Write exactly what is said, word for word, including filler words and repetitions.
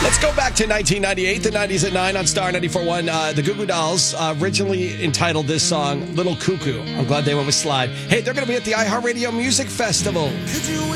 Let's go back to nineteen ninety-eight, the nineties at nine on Star ninety-four point one. Uh, the Goo Goo Dolls uh, originally entitled this song Little Cuckoo. I'm glad they went with Slide. Hey, they're going to be at the iHeartRadio Music Festival.